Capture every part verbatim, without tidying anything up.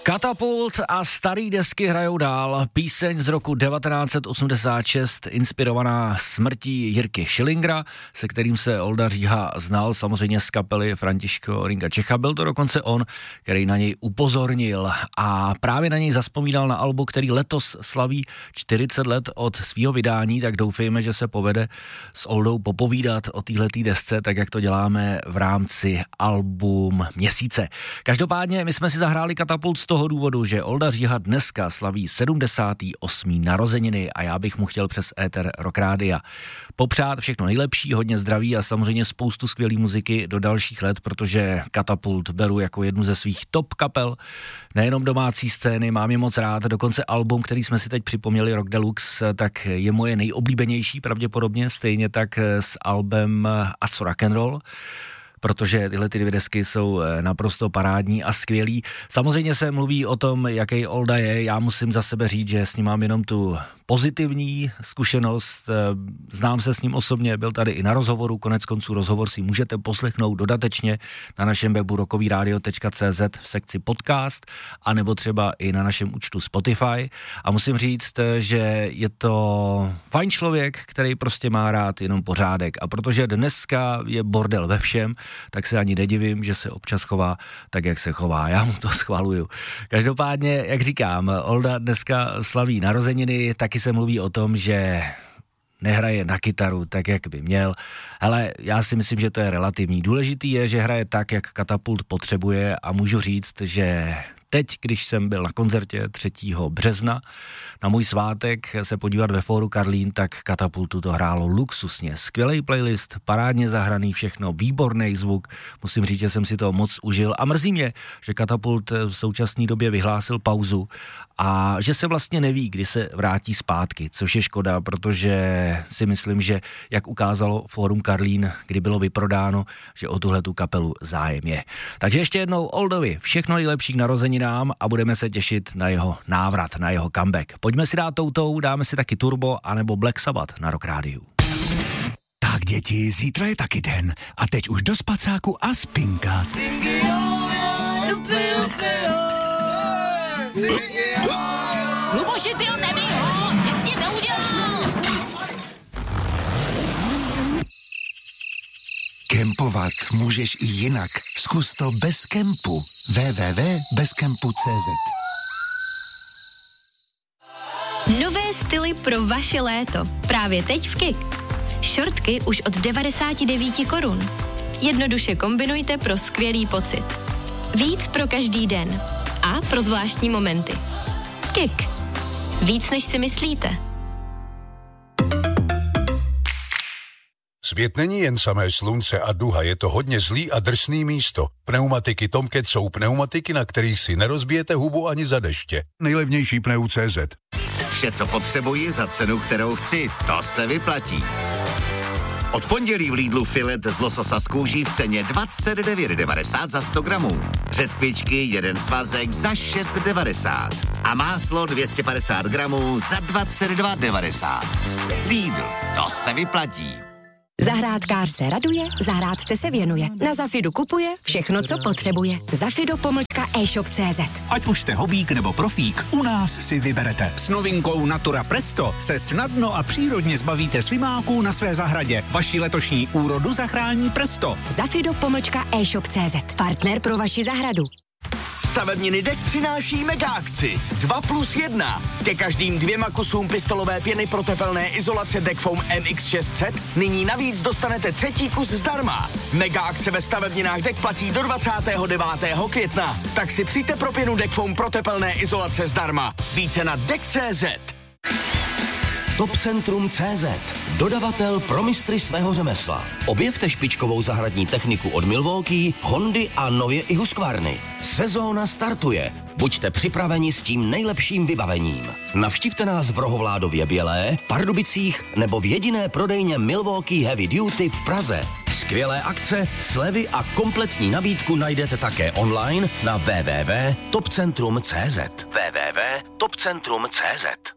Katapult a starý desky hrajou dál. Píseň z roku devatenáct set osmdesát šest, inspirovaná smrtí Jirky Schillingera, se kterým se Olda Říha znal samozřejmě z kapely Františko Ringa Čecha. Byl to dokonce on, který na něj upozornil a právě na něj zazpomínal na albu, který letos slaví čtyřicet let od svého vydání, tak doufejme, že se povede s Oldou popovídat o téhletý desce, tak jak to děláme v rámci album měsíce. Každopádně my jsme si zahráli Katapult z toho důvodu, že Olda Říha dneska slaví sedmdesáté osmé narozeniny a já bych mu chtěl přes éter Rock Rádia popřát všechno nejlepší, hodně zdraví a samozřejmě spoustu skvělý muziky do dalších let, protože Katapult beru jako jednu ze svých top kapel, nejenom domácí scény, mám je moc rád, dokonce album, který jsme si teď připomněli, Rock Deluxe, tak je moje nejoblíbenější pravděpodobně, stejně tak s albem A co rock'n'roll, protože tyhle ty dvě desky jsou naprosto parádní a skvělý. Samozřejmě se mluví o tom, jaký Olda je, já musím za sebe říct, že s ním mám jenom tu pozitivní zkušenost, znám se s ním osobně, byl tady i na rozhovoru, konec konců rozhovor si můžete poslechnout dodatečně na našem webu rockovyradio tečka cé zet v sekci podcast, anebo třeba i na našem účtu Spotify a musím říct, že je to fajn člověk, který prostě má rád jenom pořádek a protože dneska je bordel ve všem, tak se ani nedivím, že se občas chová tak, jak se chová. Já mu to schvaluju. Každopádně, jak říkám, Olda dneska slaví narozeniny, taky se mluví o tom, že nehraje na kytaru tak, jak by měl. Ale já si myslím, že to je relativní. Důležitý je, že hraje tak, jak Katapult potřebuje a můžu říct, že teď, když jsem byl na koncertě třetího března, na můj svátek se podívat ve fóru Karlín, tak Katapultu to hrálo luxusně. Skvělej playlist, parádně zahraný všechno, výborný zvuk. Musím říct, že jsem si to moc užil a mrzí mě, že Katapult v současné době vyhlásil pauzu a že se vlastně neví, kdy se vrátí zpátky, což je škoda, protože si myslím, že jak ukázalo fórum Karlín, kdy bylo vyprodáno, že o tuhletu kapelu zájem je. Takže ještě jednou Oldovi všechno nejlepší k narozeninám a budeme se těšit na jeho návrat, na jeho comeback. Pojďme si dát toutou, dáme si taky Turbo anebo Black Sabbath na Rock Rádiu. Tak děti, zítra je taky den a teď už do spacáku a spinkat. Luboši, ty ho nebij ho, nic tím neudělal. Kempovat můžeš i jinak. Zkus to bez kempu. w w w tečka bez kempu tečka cé zet. Nové styly pro vaše léto. Právě teď v Kik. Šortky už od devadesát devět korun. Jednoduše kombinujte pro skvělý pocit. Víc pro každý den. A pro zvláštní momenty. Kik. Víc, než si myslíte. Svět není jen samé slunce a duha, je to hodně zlý a drsný místo. Pneumatiky Tomcat jsou pneumatiky, na kterých si nerozbijete hubu ani za deště. Nejlevnější pneu tečka cé zet. Vše, co potřebuji za cenu, kterou chci, to se vyplatí. Od pondělí v Lidlu filet z lososa z kůží v ceně dvacet devět devadesát za sto gramů. Řetkvičky jeden svazek za šest devadesát. A máslo dvě stě padesát gramů za dvacet dva devadesát. Lidl, to se vyplatí. Zahrádkář se raduje, zahrádce se věnuje. Na Zafidu kupuje všechno, co potřebuje. Zafido pomlčka e-shop tečka cé zet. Ať už jste hobík nebo profík, u nás si vyberete. S novinkou Natura Presto se snadno a přírodně zbavíte slimáků na své zahradě. Vaši letošní úrodu zachrání Presto. Zafido pomlčka e-shop tečka cé zet. Partner pro vaši zahradu. Stavebniny Dek přináší mega akci dva plus jedna. Ke každým dvěma kusům pistolové pěny pro tepelné izolace Dekfoam M X šest set nyní navíc dostanete třetí kus zdarma. Mega akce ve stavebninách Dek platí do dvacátého devátého května. Tak si přijďte pro pěnu Dekfoam pro tepelné izolace zdarma. Více na Dek tečka cé zet. Topcentrum tečka cé zet. Dodavatel pro mistry svého řemesla. Objevte špičkovou zahradní techniku od Milwaukee, Hondy a nově i Husqvarny. Sezóna startuje. Buďte připraveni s tím nejlepším vybavením. Navštivte nás v Rohovládově Bělé, Pardubicích nebo v jediné prodejně Milwaukee Heavy Duty v Praze. Skvělé akce, slevy a kompletní nabídku najdete také online na w w w tečka topcentrum tečka cé zet. w w w tečka topcentrum tečka cé zet.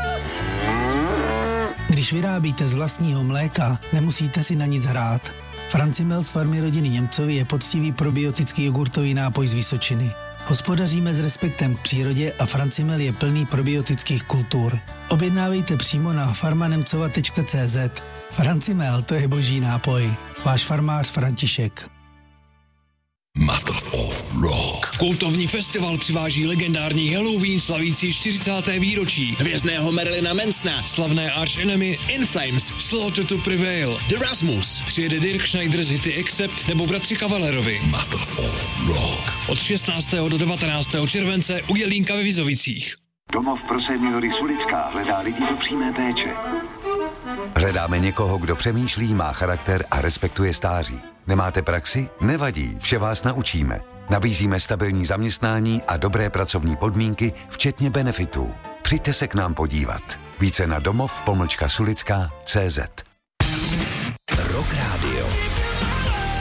Když vyrábíte z vlastního mléka, nemusíte si na nic hrát. Francimel z farmy rodiny Němcovi je poctivý probiotický jogurtový nápoj z Vysočiny. Hospodaříme s respektem k přírodě a Francimel je plný probiotických kultur. Objednávejte přímo na farmanemcova tečka cé zet. Francimel, to je boží nápoj. Váš farmář František. Masters of Rock. Kultovní festival přiváží legendární Halloween slavící čtyřicáté výročí, hvězdného Marilyna Mansona, slavné Arch Enemy, In Flames, Slaughter to Prevail, The Rasmus, přijede Dirk Schneider z hity Accept nebo bratři Kavalerovi. Masters of Rock. Od šestnáctého do devatenáctého července u Jelínka ve Vizovicích. Domov pro seniory Sulická hledá lidi do přímé péče. Hledáme někoho, kdo přemýšlí, má charakter a respektuje stáří. Nemáte praxi? Nevadí, vše vás naučíme. Nabízíme stabilní zaměstnání a dobré pracovní podmínky, včetně benefitů. Přijďte se k nám podívat. Více na domov pomlčka sulická tečka cé zet. Rock Radio.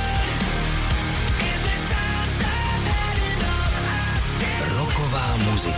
Rocková muzika.